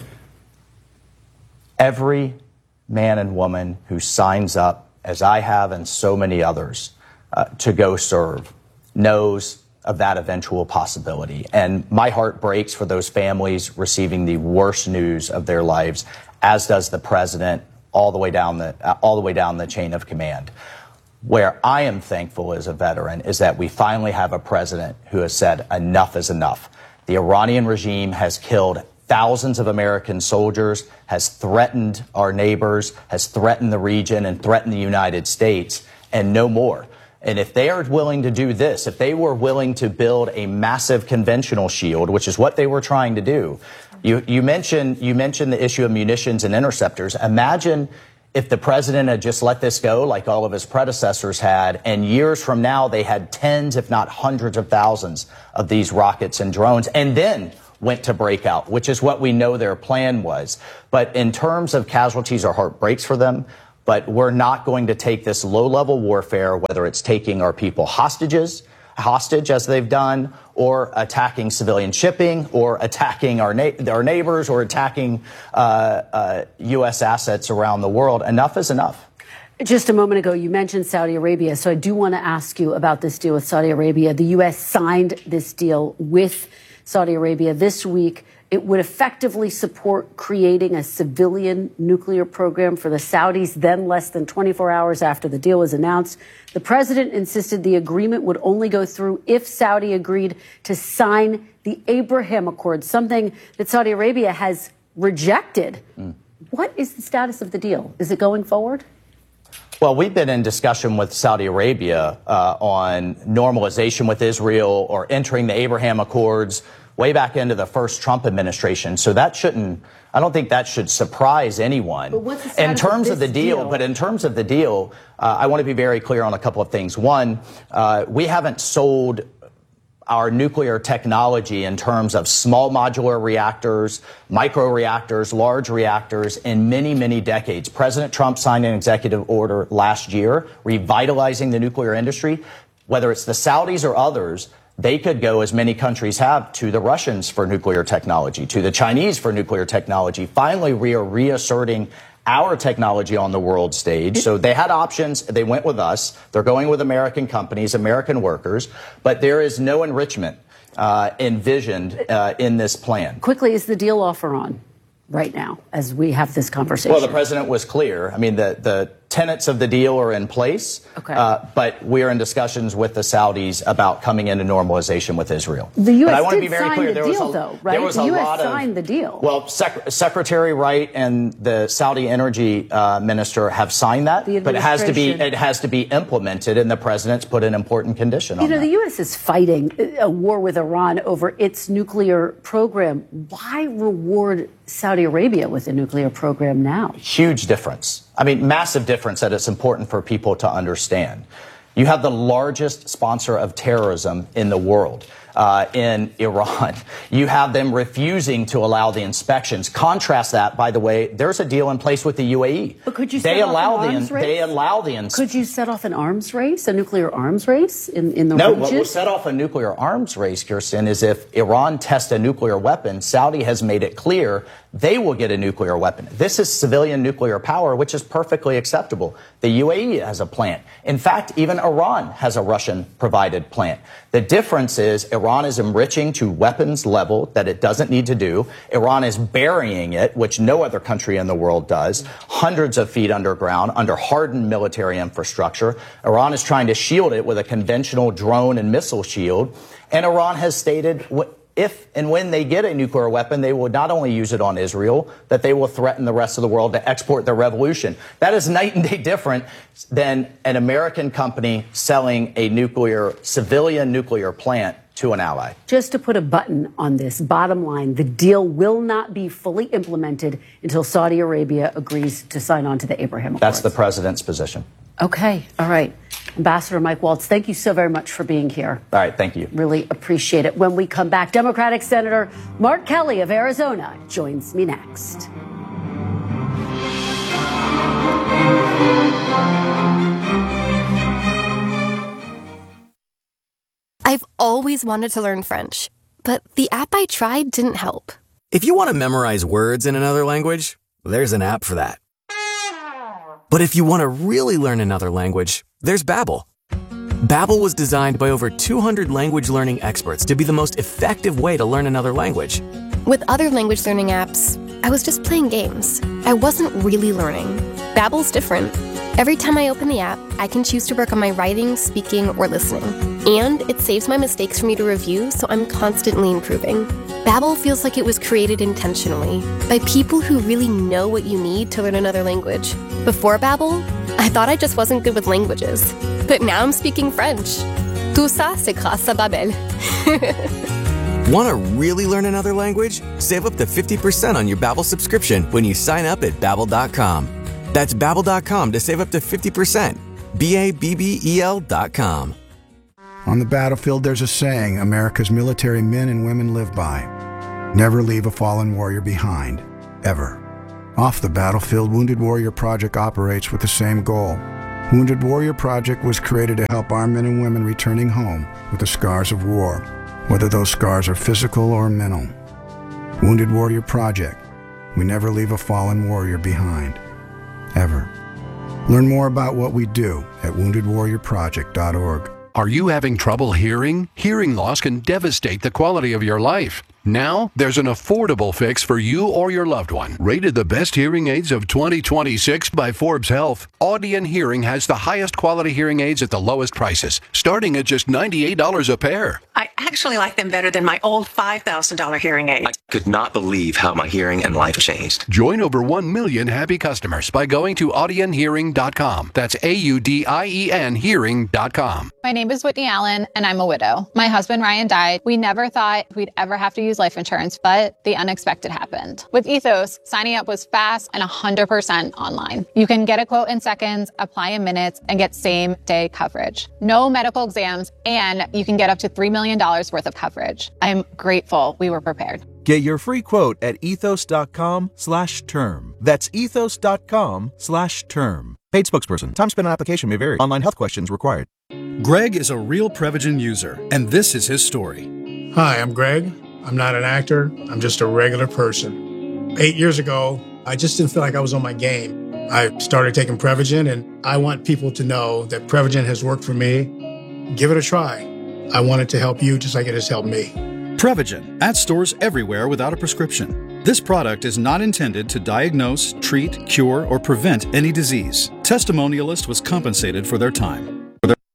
Every man and woman who signs up, as I have and so many others, uh, to go serve knows of that eventual possibility. And my heart breaks for those families receiving the worst news of their lives, as does the president, all the way down the uh, all the way down the chain of command. Where I am thankful as a veteran is that we finally have a president who has said enough is enough. The Iranian regime has killed thousands of American soldiers, has threatened our neighbors, has threatened the region, and threatened the United States, and no more. And if they are willing to do this, if they were willing to build a massive conventional shield, which is what they were trying to do, you, you mentioned you mentioned the issue of munitions and interceptors. Imagine if the president had just let this go like all of his predecessors had, and years from now they had tens, if not hundreds of thousands of these rockets and drones, and then went to breakout, which is what we know their plan was. But in terms of casualties, our heart breaks for them. But we're not going to take this low-level warfare, whether it's taking our people hostages, hostage as they've done, or attacking civilian shipping, or attacking our, na- our neighbors, or attacking uh, uh, U S assets around the world. Enough is enough. Just a moment ago, you mentioned Saudi Arabia. So I do want to ask you about this deal with Saudi Arabia. The U S signed this deal with Saudi Arabia this week. It would effectively support creating a civilian nuclear program for the Saudis. Then, less than twenty-four hours after the deal was announced, the president insisted the agreement would only go through if Saudi agreed to sign the Abraham Accords, something that Saudi Arabia has rejected. Mm. What is the status of the deal? Is it going forward? Well, we've been in discussion with Saudi Arabia uh, on normalization with Israel or entering the Abraham Accords way back into the first Trump administration. So that shouldn't, I don't think that should surprise anyone. But what's the status in terms of, of the deal, deal, but in terms of the deal, uh, I want to be very clear on a couple of things. One, uh, we haven't sold our nuclear technology in terms of small modular reactors, micro reactors, large reactors in many, many decades. President Trump signed an executive order last year revitalizing the nuclear industry. Whether it's the Saudis or others, they could go, as many countries have, to the Russians for nuclear technology, to the Chinese for nuclear technology. Finally, we are reasserting our technology on the world stage. So they had options. They went with us. They're going with American companies, American workers. But there is no enrichment uh, envisioned uh, in this plan. Quickly, is the deal offer on right now as we have this conversation? Well, the president was clear. I mean, the, the tenets of the deal are in place, okay. uh, but we're in discussions with the Saudis about coming into normalization with Israel. The U S but I want did to be very sign clear. the There deal, was a, though, right? There was the a U S lot signed of, the deal. Well, Sec- Secretary Wright and the Saudi energy uh, minister have signed that, but it has to be it has to be implemented, and the president's put an important condition you on know, that. The U S is fighting a war with Iran over its nuclear program. Why reward Saudi Arabia with a nuclear program now? Huge difference. I mean, massive difference that it's important for people to understand. You have the largest sponsor of terrorism in the world. Uh, in Iran. You have them refusing to allow the inspections. Contrast that, by the way, there's a deal in place with the U A E. But could you they set allow off an the arms race? They allow the ins- Could you set off an arms race, a nuclear arms race in, in the no, region? what will set off a nuclear arms race, Kirsten, is if Iran tests a nuclear weapon. Saudi has made it clear they will get a nuclear weapon. This is civilian nuclear power, which is perfectly acceptable. The U A E has a plant. In fact, even Iran has a Russian-provided plant. The difference is Iran is enriching to weapons level that it doesn't need to do. Iran is burying it, which no other country in the world does, hundreds of feet underground, under hardened military infrastructure. Iran is trying to shield it with a conventional drone and missile shield. And Iran has stated if and when they get a nuclear weapon, they will not only use it on Israel, that they will threaten the rest of the world to export their revolution. That is night and day different than an American company selling a nuclear, civilian nuclear plant to an ally. Just to put a button on this, bottom line, the deal will not be fully implemented until Saudi Arabia agrees to sign on to the Abraham Accords. That's the president's position. Okay. All right. Ambassador Mike Waltz, thank you so very much for being here. All right. Thank you. Really appreciate it. When we come back, Democratic Senator Mark Kelly of Arizona joins me next. I've always wanted to learn French, but the app I tried didn't help. If you want to memorize words in another language, there's an app for that. But if you want to really learn another language, there's Babbel. Babbel was designed by over two hundred language learning experts to be the most effective way to learn another language. With other language learning apps, I was just playing games. I wasn't really learning. Babbel's different. Every time I open the app, I can choose to work on my writing, speaking, or listening. And it saves my mistakes for me to review, so I'm constantly improving. Babbel feels like it was created intentionally by people who really know what you need to learn another language. Before Babbel, I thought I just wasn't good with languages, but now I'm speaking French. Tout ça, c'est grâce à Babbel. Want to really learn another language? Save up to fifty percent on your Babbel subscription when you sign up at babbel dot com. That's babbel dot com to save up to fifty percent. B A B B E L dot com. On the battlefield, there's a saying America's military men and women live by. Never leave a fallen warrior behind, ever. Off the battlefield, Wounded Warrior Project operates with the same goal. Wounded Warrior Project was created to help our men and women returning home with the scars of war, whether those scars are physical or mental. Wounded Warrior Project. We never leave a fallen warrior behind, ever. Learn more about what we do at wounded warrior project dot org. Are you having trouble hearing? Hearing loss can devastate the quality of your life. Now, there's an affordable fix for you or your loved one. Rated the best hearing aids of twenty twenty-six by Forbes Health, Audien Hearing has the highest quality hearing aids at the lowest prices, starting at just ninety-eight dollars a pair. I actually like them better than my old five thousand dollars hearing aid. I could not believe how my hearing and life changed. Join over one million happy customers by going to audien hearing dot com. That's A U D I E N hearing dot com. My name is Whitney Allen, and I'm a widow. My husband, Ryan, died. We never thought we'd ever have to use life insurance, but the unexpected happened. With Ethos, signing up was fast and one hundred percent online. You can get a quote in seconds, apply in minutes, and get same-day coverage. No medical exams, and you can get up to three million dollars worth of coverage. I'm grateful we were prepared. Get your free quote at ethos.com slash term. That's ethos.com slash term. Paid spokesperson. Time spent on application may vary. Online health questions required. Greg is a real Prevagen user, and this is his story. Hi, I'm Greg. I'm not an actor. I'm just a regular person. Eight years ago, I just didn't feel like I was on my game. I started taking Prevagen, and I want people to know that Prevagen has worked for me. Give it a try. I want it to help you just like it has helped me. Prevagen, at stores everywhere without a prescription. This product is not intended to diagnose, treat, cure, or prevent any disease. Testimonialist was compensated for their time.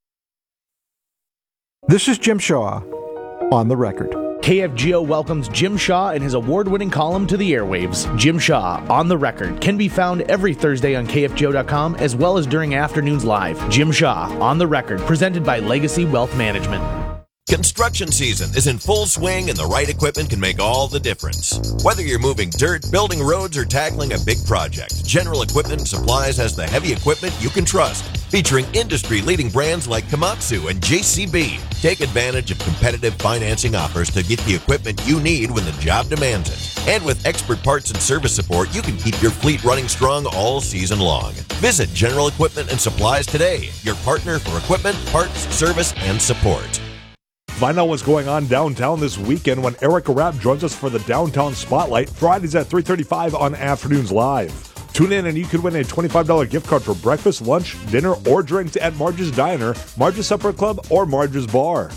This is Jim Shaw, on the record. K F G O welcomes Jim Shaw and his award-winning column to the airwaves. Jim Shaw, on the record, can be found every Thursday on K F G O dot com as well as during afternoons live. Jim Shaw, on the record, presented by Legacy Wealth Management. Construction season is in full swing, and the right equipment can make all the difference. Whether you're moving dirt, building roads, or tackling a big project, General Equipment and Supplies has the heavy equipment you can trust, featuring industry-leading brands like Komatsu and J C B. Take advantage of competitive financing offers to get the equipment you need when the job demands it. And with expert parts and service support, you can keep your fleet running strong all season long. Visit General Equipment and Supplies today, your partner for equipment, parts, service, and support. Find out what's going on downtown this weekend when Erica Rapp joins us for the Downtown Spotlight, Fridays at three thirty-five on Afternoons Live. Tune in and you could win a twenty-five dollars gift card for breakfast, lunch, dinner, or drinks at Marge's Diner, Marge's Supper Club, or Marge's Bar.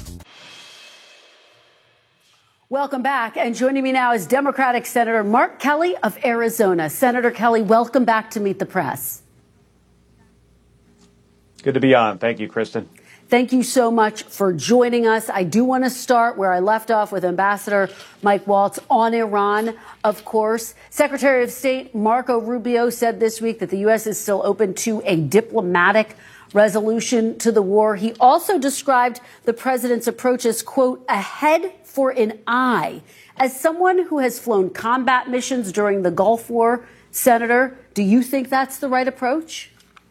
Welcome back. And joining me now is Democratic Senator Mark Kelly of Arizona. Senator Kelly, welcome back to Meet the Press. Good to be on. Thank you, Kristen. Thank you so much for joining us. I do want to start where I left off with Ambassador Mike Waltz on Iran, of course. Secretary of State Marco Rubio said this week that the U S is still open to a diplomatic resolution to the war. He also described the president's approach as, quote, a head for an eye. As someone who has flown combat missions during the Gulf War, Senator, do you think that's the right approach?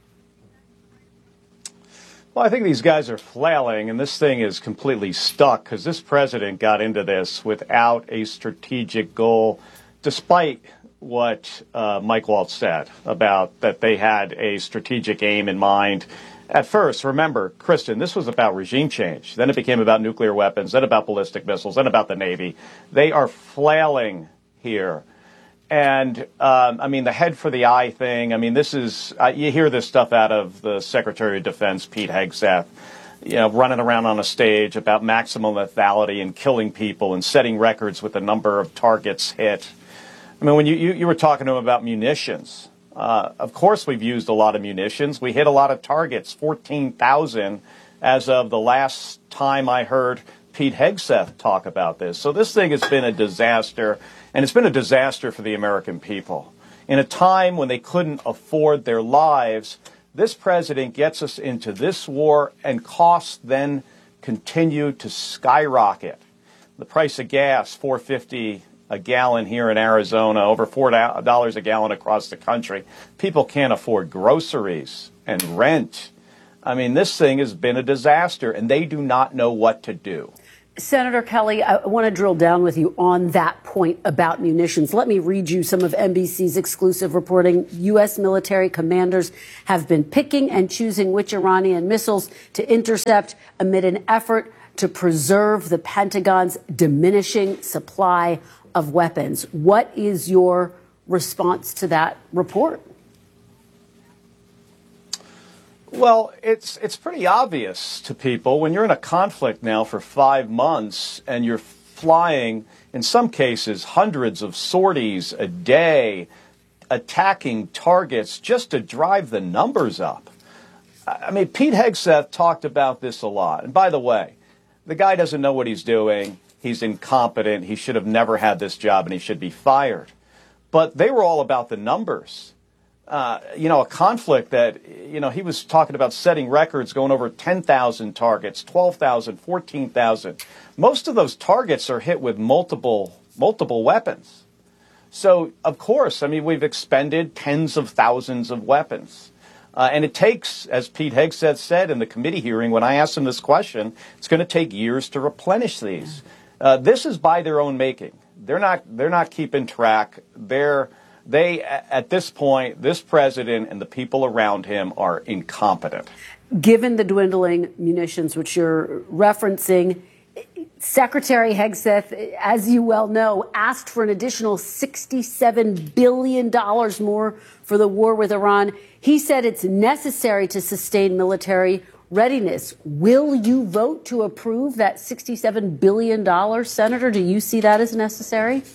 Well, I think these guys are flailing, and this thing is completely stuck because this president got into this without a strategic goal, despite what uh, Mike Waltz said about that they had a strategic aim in mind. At first, remember, Kristen, this was about regime change. Then it became about nuclear weapons, then about ballistic missiles, then about the Navy. They are flailing here. And, um, I mean, the head for the eye thing, I mean, this is, uh, you hear this stuff out of the Secretary of Defense, Pete Hegseth, you know, running around on a stage about maximum lethality and killing people and setting records with the number of targets hit. I mean, when you, you, you were talking to him about munitions, uh, of course we've used a lot of munitions. We hit a lot of targets, fourteen thousand as of the last time I heard Pete Hegseth talk about this. So this thing has been a disaster, and it's been a disaster for the American people. In a time when they couldn't afford their lives, this president gets us into this war, and costs then continue to skyrocket. The price of gas, four fifty a gallon here in Arizona, over four dollars a gallon across the country. People can't afford groceries and rent. I mean, this thing has been a disaster, and they do not know what to do. Senator Kelly, I want to drill down with you on that point about munitions. Let me read you some of N B C's exclusive reporting. U S military commanders have been picking and choosing which Iranian missiles to intercept amid an effort to preserve the Pentagon's diminishing supply of weapons. What is your response to that report? Well, it's it's pretty obvious to people when you're in a conflict now for five months and you're flying, in some cases, hundreds of sorties a day, attacking targets just to drive the numbers up. I mean, Pete Hegseth talked about this a lot. And by the way, the guy doesn't know what he's doing. He's incompetent. He should have never had this job, and he should be fired. But they were all about the numbers. Uh, you know, a conflict that, you know, he was talking about setting records, going over ten thousand targets, twelve thousand, fourteen thousand. Most of those targets are hit with multiple, multiple weapons. So, of course, I mean, we've expended tens of thousands of weapons. Uh, and it takes, as Pete Hegseth said in the committee hearing, when I asked him this question, it's going to take years to replenish these. Uh, this is by their own making. They're not, they're not keeping track. They're, They, at this point, this president and the people around him are incompetent. Given the dwindling munitions, which you're referencing, Secretary Hegseth, as you well know, asked for an additional sixty-seven billion dollars more for the war with Iran. He said it's necessary to sustain military readiness. Will you vote to approve that sixty-seven billion dollars, Senator? Do you see that as necessary?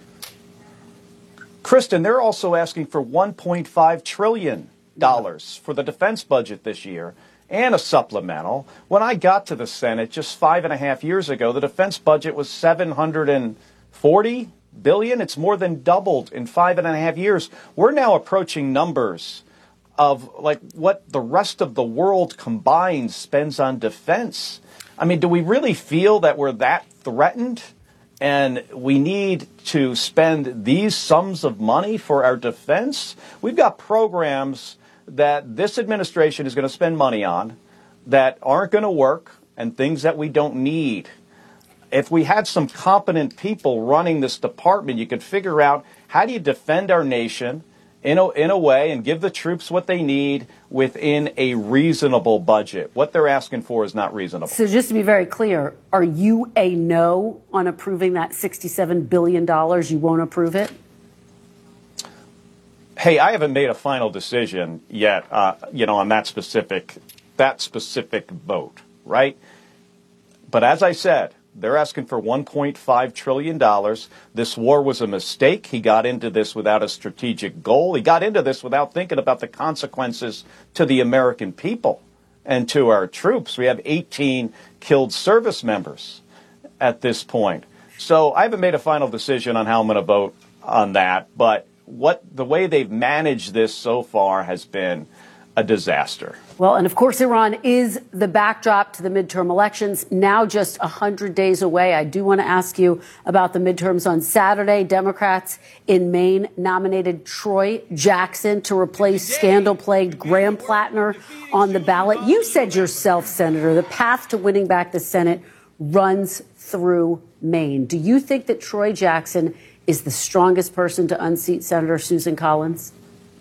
Kristen, they're also asking for one point five trillion dollars for the defense budget this year and a supplemental. When I got to the Senate just five and a half years ago, the defense budget was seven hundred forty billion dollars. It's more than doubled in five and a half years. We're now approaching numbers of like what the rest of the world combined spends on defense. I mean, do we really feel that we're that threatened? And we need to spend these sums of money for our defense? We've got programs that this administration is going to spend money on that aren't going to work and things that we don't need. If we had some competent people running this department, you could figure out how do you defend our nation in a, in a way and give the troops what they need within a reasonable budget. What they're asking for is not reasonable. So just to be very clear, are you a no on approving that sixty-seven billion dollars? You won't approve it? Hey, I haven't made a final decision yet, uh, you know, on that specific, that specific vote, right? But as I said, they're asking for one point five trillion dollars. This war was a mistake. He got into this without a strategic goal. He got into this without thinking about the consequences to the American people and to our troops. We have eighteen killed service members at this point. So I haven't made a final decision on how I'm going to vote on that. But what the way they've managed this so far has been a disaster. Well, and of course, Iran is the backdrop to the midterm elections, now just one hundred days away. I do want to ask you about the midterms on Saturday. Democrats in Maine nominated Troy Jackson to replace scandal-plagued Graham Plattner on the ballot. You said yourself, Senator, the path to winning back the Senate runs through Maine. Do you think that Troy Jackson is the strongest person to unseat Senator Susan Collins?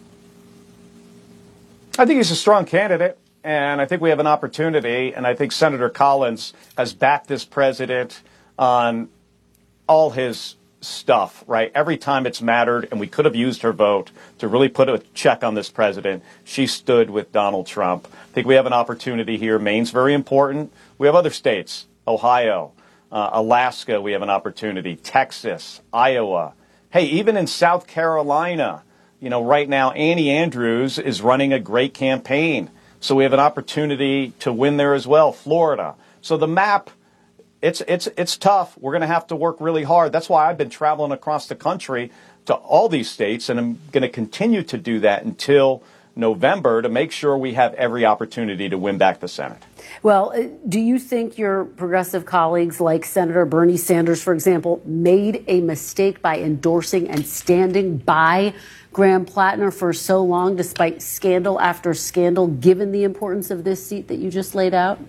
I think he's a strong candidate, and I think we have an opportunity, and I think Senator Collins has backed this president on all his stuff, right? Every time it's mattered, and we could have used her vote to really put a check on this president, she stood with Donald Trump. I think we have an opportunity here. Maine's very important. We have other states, Ohio, uh, Alaska, we have an opportunity, Texas, Iowa. Hey, even in South Carolina, you know, right now, Annie Andrews is running a great campaign. So we have an opportunity to win there as well. Florida. So the map it's it's it's tough. We're going to have to work really hard. That's why I've been traveling across the country to all these states, and I'm going to continue to do that until November to make sure we have every opportunity to win back the Senate. Well, do you think your progressive colleagues, like Senator Bernie Sanders, for example, made a mistake by endorsing and standing by Graham Plattner for so long, despite scandal after scandal, given the importance of this seat that you just laid out?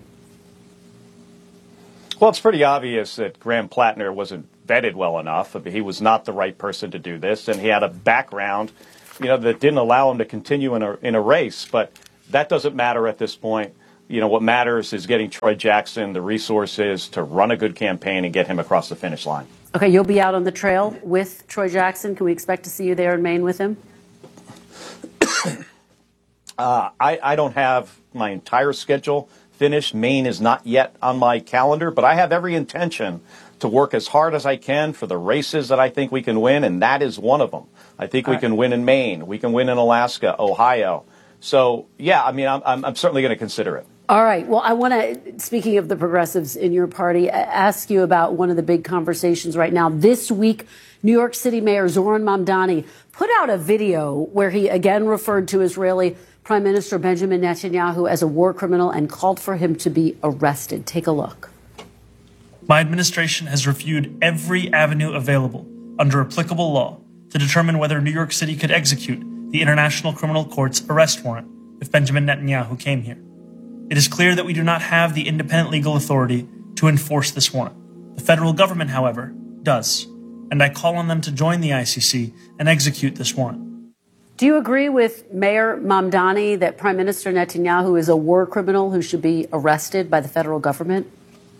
Well, it's pretty obvious that Graham Plattner wasn't vetted well enough. I mean, he was not the right person to do this, and he had a background, you know, that didn't allow him to continue in a in a race. But that doesn't matter at this point. You know, what matters is getting Troy Jackson the resources to run a good campaign and get him across the finish line. Okay, you'll be out on the trail with Troy Jackson. Can we expect to see you there in Maine with him? uh, I, I don't have my entire schedule finished. Maine is not yet on my calendar, but I have every intention to work as hard as I can for the races that I think we can win, and that is one of them. I think we can win in Maine. We can win in Alaska, Ohio. So, yeah, I mean, I'm, I'm, I'm certainly going to consider it. All right. Well, I want to, speaking of the progressives in your party, ask you about one of the big conversations right now. This week, New York City Mayor Zohran Mamdani put out a video where he again referred to Israeli Prime Minister Benjamin Netanyahu as a war criminal and called for him to be arrested. Take a look. My administration has reviewed every avenue available under applicable law to determine whether New York City could execute the International Criminal Court's arrest warrant if Benjamin Netanyahu came here. It is clear that we do not have the independent legal authority to enforce this warrant. The federal government, however, does, and I call on them to join the I C C and execute this warrant. Do you agree with Mayor Mamdani that Prime Minister Netanyahu is a war criminal who should be arrested by the federal government?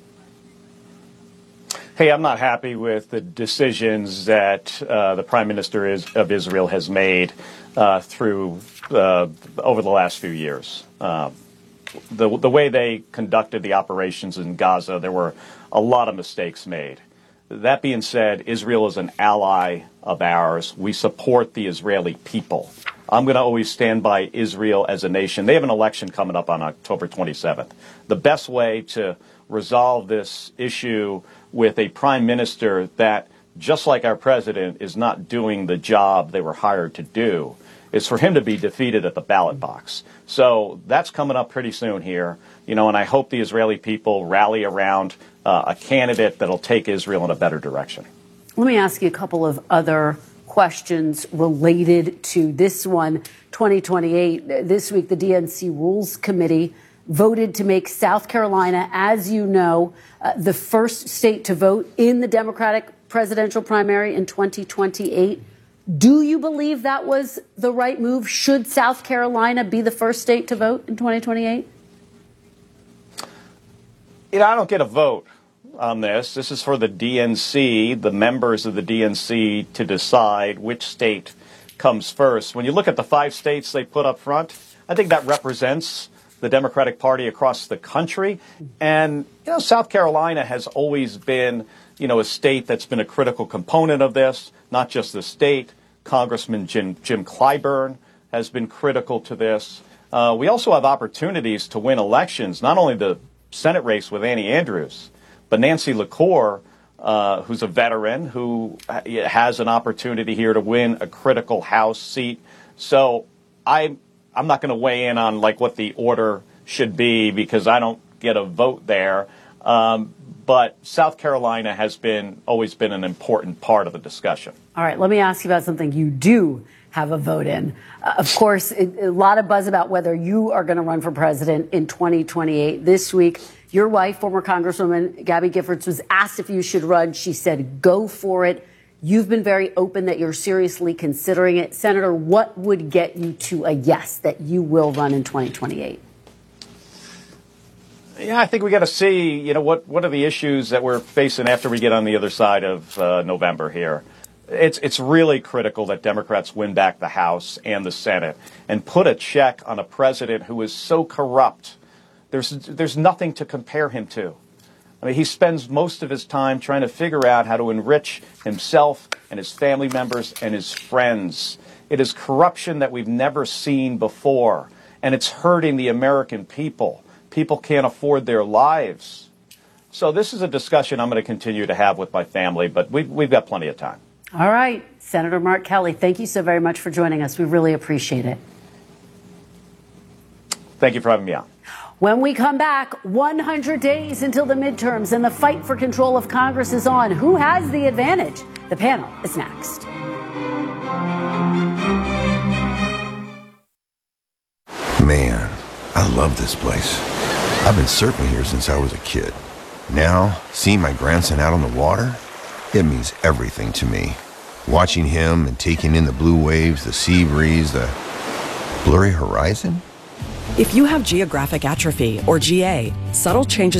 Hey, I'm not happy with the decisions that uh, the Prime Minister is, of Israel has made uh, through uh, over the last few years. Uh, the, the way they conducted the operations in Gaza, there were a lot of mistakes made. That being said, Israel is an ally of ours. We support the Israeli people. I'm going to always stand by Israel as a nation. They have an election coming up on October twenty-seventh. The best way to resolve this issue with a prime minister that, just like our president, is not doing the job they were hired to do, is for him to be defeated at the ballot box. So that's coming up pretty soon here, you know, and I hope the Israeli people rally around uh, a candidate that'll take Israel in a better direction. Let me ask you a couple of other questions related to this one. twenty twenty-eight, this week, the D N C Rules Committee voted to make South Carolina, as you know, uh, the first state to vote in the Democratic presidential primary in twenty twenty-eight. Do you believe that was the right move? Should South Carolina be the first state to vote in twenty twenty-eight? You know, I don't get a vote on this. This is for the D N C, the members of the D N C, to decide which state comes first. When you look at the five states they put up front, I think that represents the Democratic Party across the country. And, you know, South Carolina has always been, you know, a state that's been a critical component of this, not just the state. Congressman Jim, Jim Clyburn has been critical to this. Uh, we also have opportunities to win elections, not only the Senate race with Annie Andrews, but Nancy LaCour, uh, who's a veteran, who has an opportunity here to win a critical House seat. So I, I'm not going to weigh in on like what the order should be because I don't get a vote there. Um, but South Carolina has been always been an important part of the discussion. All right, let me ask you about something you do have a vote in. Uh, of course, it, a lot of buzz about whether you are going to run for president in twenty twenty-eight. This week, your wife, former Congresswoman Gabby Giffords, was asked if you should run. She said, go for it. You've been very open that you're seriously considering it. Senator, what would get you to a yes that you will run in twenty twenty-eight? Yeah, I think we got to see, you know, what, what are the issues that we're facing after we get on the other side of uh, November here. It's it's really critical that Democrats win back the House and the Senate and put a check on a president who is so corrupt. There's there's nothing to compare him to. I mean, he spends most of his time trying to figure out how to enrich himself and his family members and his friends. It is corruption that we've never seen before, and it's hurting the American people. People can't afford their lives. So this is a discussion I'm going to continue to have with my family, but we've, we've got plenty of time. All right. Senator Mark Kelly, thank you so very much for joining us. We really appreciate it. Thank you for having me on. When we come back, one hundred days until the midterms and the fight for control of Congress is on. Who has the advantage? The panel is next. Man, I love this place. I've been surfing here since I was a kid. Now, seeing my grandson out on the water, it means everything to me. Watching him and taking in the blue waves, the sea breeze, the blurry horizon. If you have geographic atrophy, or G A, subtle changes